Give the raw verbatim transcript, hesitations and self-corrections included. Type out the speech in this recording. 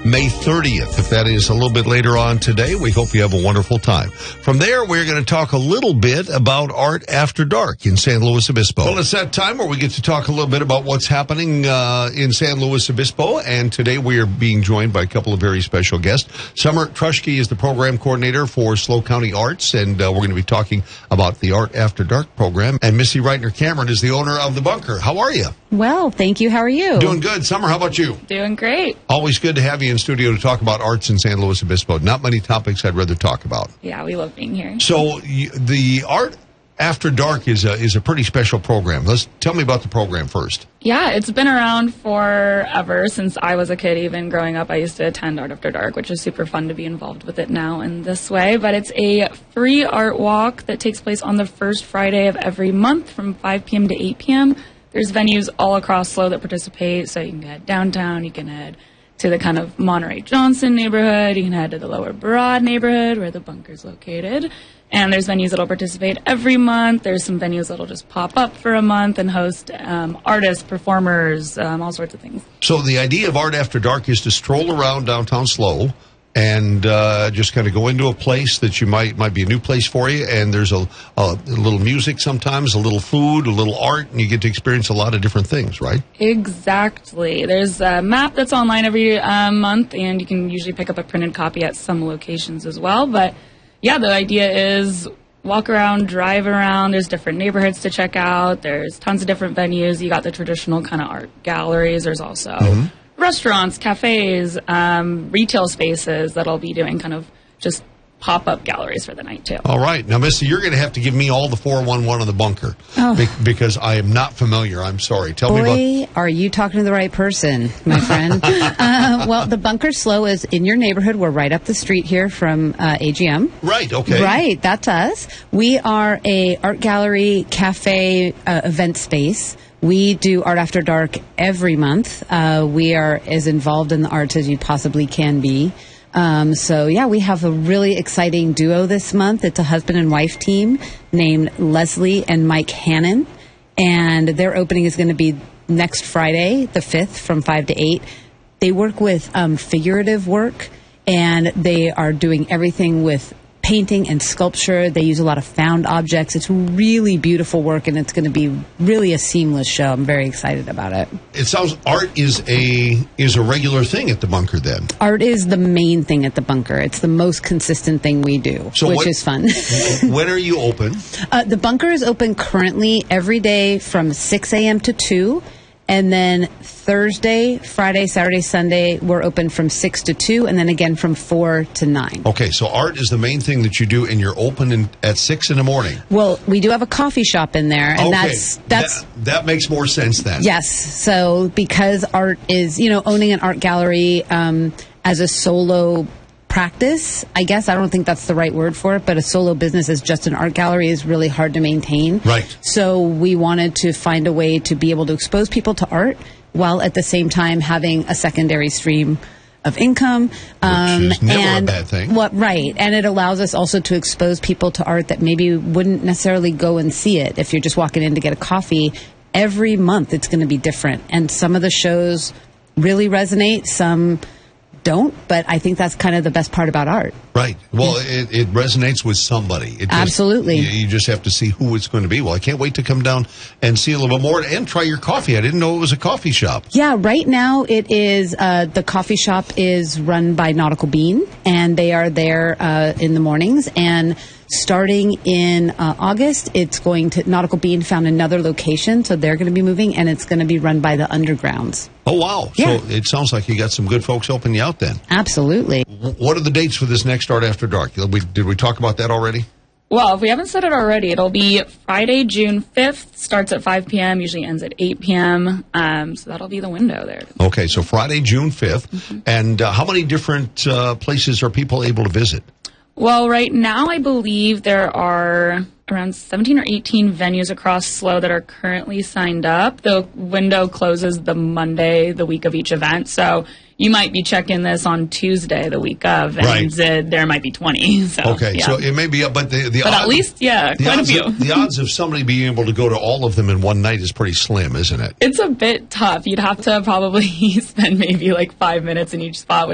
May thirtieth. If that is a little bit later on today, we hope you have a wonderful time. From there, we're going to talk a little bit about Art After Dark in San Luis Obispo. Well, it's that time where we get to talk a little bit about what's happening uh, in San Luis Obispo, and today we are being joined by a couple of very special guests. Summer Trushke is the program coordinator for SLO County Arts, and uh, we're going to be talking about the Art After Dark program. And Missy Reitner Cameron is the owner of The Bunker. How are you? Well, thank you. How are you? Doing good. Summer, how about you? Doing great. Always good to have you in studio to talk about arts in San Luis Obispo. Not many topics I'd rather talk about. Yeah, we love being here. So you, the Art After Dark is a, is a pretty special program. Let's tell me about the program first. Yeah, it's been around forever, since I was a kid. Even growing up, I used to attend Art After Dark, which is super fun to be involved with it now in this way. But it's a free art walk that takes place on the first Friday of every month from five p.m. to eight p.m. There's venues all across SLO that participate, so you can head downtown, you can head to the kind of Monterey-Johnson neighborhood, you can head to the Lower Broad neighborhood where the Bunker's located. And there's venues that'll participate every month. There's some venues that'll just pop up for a month and host um, artists, performers, um, all sorts of things. So the idea of Art After Dark is to stroll around downtown SLO and uh, just kind of go into a place that you might might be a new place for you, and there's a, a, a little music sometimes, a little food, a little art, and you get to experience a lot of different things, right? Exactly. There's a map that's online every uh, month, and you can usually pick up a printed copy at some locations as well. But yeah, the idea is walk around, drive around. There's different neighborhoods to check out. There's tons of different venues. You got the traditional kind of art galleries. There's also mm-hmm. restaurants, cafes, um, retail spaces that'll be doing kind of just pop-up galleries for the night, too. All right. Now, Missy, you're going to have to give me all the four one one of the Bunker oh. be- because I am not familiar. I'm sorry. Tell Boy, me about... are you talking to the right person, my friend. uh, well, the Bunker SLO is in your neighborhood. We're right up the street here from uh, A G M. Right, okay. Right, that's us. We are a art gallery, cafe, uh, event space. We do Art After Dark every month. Uh, we are as involved in the arts as you possibly can be. Um, so, yeah, we have a really exciting duo this month. It's a husband and wife team named Leslie and Mike Hannon. And their opening is going to be next Friday, the fifth, from five to eight. They work with um, figurative work, and they are doing everything with painting and sculpture. They use a lot of found objects. It's really beautiful work, and it's going to be really a seamless show. I'm very excited about it. It sounds art is a is a regular thing at the Bunker then. Art is the main thing at the Bunker. It's the most consistent thing we do, so which what, is fun. When are you open? Uh, the Bunker is open currently every day from six a.m. to two. And then Thursday, Friday, Saturday, Sunday, we're open from six to two, and then again from four to nine. Okay, so art is the main thing that you do, and you're open in, at six in the morning. Well, we do have a coffee shop in there, and okay. that's... that's that, that makes more sense then. Yes, so because art is, you know, owning an art gallery um, as a solo practice, I guess, I don't think that's the right word for it, but a solo business as just an art gallery is really hard to maintain. Right. So we wanted to find a way to be able to expose people to art while at the same time having a secondary stream of income. Um, Which is never and a bad thing. What, right. And it allows us also to expose people to art that maybe wouldn't necessarily go and see it. If you're just walking in to get a coffee, every month it's going to be different. And some of the shows really resonate, some don't, but I think that's kind of the best part about art. Right. Well, it, it resonates with somebody. It just, Absolutely. You, you just have to see who it's going to be. Well, I can't wait to come down and see a little bit more and try your coffee. I didn't know it was a coffee shop. Yeah, right now it is, uh, the coffee shop is run by Nautical Bean, and they are there uh, in the mornings. And starting in uh, August, it's going to, Nautical Bean found another location, so they're going to be moving, and it's going to be run by the Undergrounds. Oh, wow. Yeah. So it sounds like you got some good folks helping you out then. Absolutely. What are the dates for this next Art After Dark? Did we, did we talk about that already? Well, if we haven't said it already, it'll be Friday, June fifth, starts at five p.m., usually ends at eight p.m., um, so that'll be the window there. Okay, so Friday, June fifth. Mm-hmm. And uh, how many different uh, places are people able to visit? Well, right now I believe there are around seventeen or eighteen venues across SLO that are currently signed up. The window closes the Monday, the week of each event, so you might be checking this on Tuesday, the week of, and right. uh, there might be twenty. So, okay, yeah. so it may be up, but the, the but odds, at least, yeah, the quite a odds few. Of, the odds of somebody being able to go to all of them in one night is pretty slim, isn't it? It's a bit tough. You'd have to probably spend maybe like five minutes in each spot,